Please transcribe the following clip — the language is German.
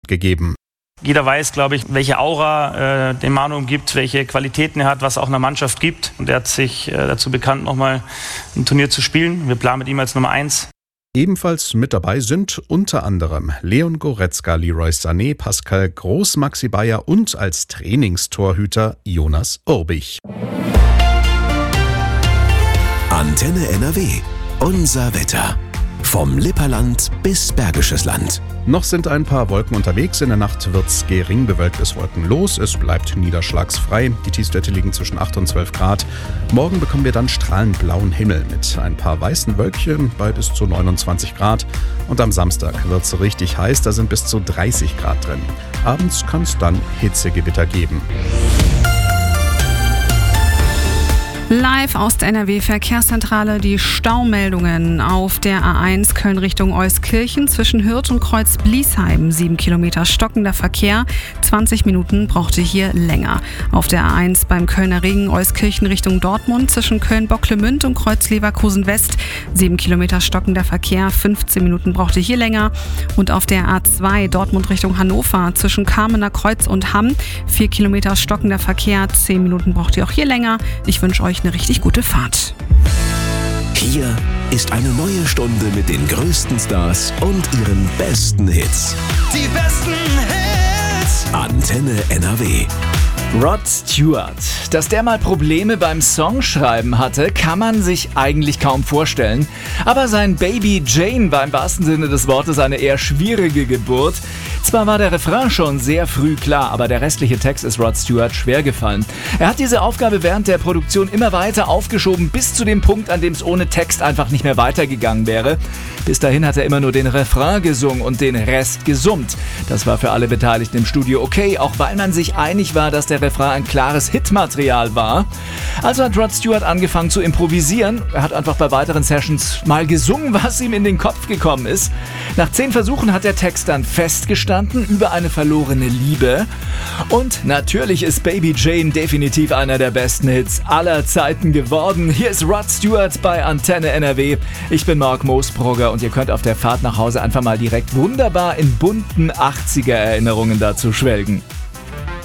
gegeben. Jeder weiß, glaube ich, welche Aura den Manu umgibt, welche Qualitäten er hat, was er auch einer Mannschaft gibt. Und er hat sich dazu bekannt, nochmal ein Turnier zu spielen. Wir planen mit ihm als Nummer 1. Ebenfalls mit dabei sind unter anderem Leon Goretzka, Leroy Sané, Pascal Groß, Maxi Bayer und als Trainingstorhüter Jonas Urbich. Antenne NRW. Unser Wetter. Vom Lipperland bis Bergisches Land. Noch sind ein paar Wolken unterwegs. In der Nacht wird's gering bewölkt bis wolkenlos. Es bleibt niederschlagsfrei. Die Tiefstwerte liegen zwischen 8 und 12 Grad. Morgen bekommen wir dann strahlend blauen Himmel mit ein paar weißen Wölkchen bei bis zu 29 Grad. Und am Samstag wird's richtig heiß. Da sind bis zu 30 Grad drin. Abends kann es dann Hitzegewitter geben. Live aus der NRW-Verkehrszentrale die Staumeldungen auf der A1 Köln Richtung Euskirchen zwischen Hürth und Kreuz Bliesheim. 7 Kilometer stockender Verkehr, 20 Minuten brauchte hier länger. Auf der A1 beim Kölner Ring Euskirchen Richtung Dortmund zwischen Köln-Bocklemünd und Kreuz Leverkusen West. 7 Kilometer stockender Verkehr, 15 Minuten brauchte hier länger. Und auf der A2 Dortmund Richtung Hannover zwischen Kamener Kreuz und Hamm. 4 Kilometer stockender Verkehr, 10 Minuten braucht ihr auch hier länger. Ich wünsche euch eine richtig gute Fahrt. Hier ist eine neue Stunde mit den größten Stars und ihren besten Hits. Die besten Hits. Antenne NRW. Rod Stewart. Dass der mal Probleme beim Songschreiben hatte, kann man sich eigentlich kaum vorstellen. Aber sein Baby Jane war im wahrsten Sinne des Wortes eine eher schwierige Geburt. Zwar war der Refrain schon sehr früh klar, aber der restliche Text ist Rod Stewart schwer gefallen. Er hat diese Aufgabe während der Produktion immer weiter aufgeschoben, bis zu dem Punkt, an dem es ohne Text einfach nicht mehr weitergegangen wäre. Bis dahin hat er immer nur den Refrain gesungen und den Rest gesummt. Das war für alle Beteiligten im Studio okay, auch weil man sich einig war, dass der Refrain ein klares Hitmaterial war. Also hat Rod Stewart angefangen zu improvisieren. Er hat einfach bei weiteren Sessions mal gesungen, was ihm in den Kopf gekommen ist. Nach 10 Versuchen hat der Text dann festgestanden über eine verlorene Liebe. Und natürlich ist Baby Jane definitiv einer der besten Hits aller Zeiten geworden. Hier ist Rod Stewart bei Antenne NRW. Ich bin Marc Moosbrugger und ihr könnt auf der Fahrt nach Hause einfach mal direkt wunderbar in bunten 80er-Erinnerungen dazu schwelgen.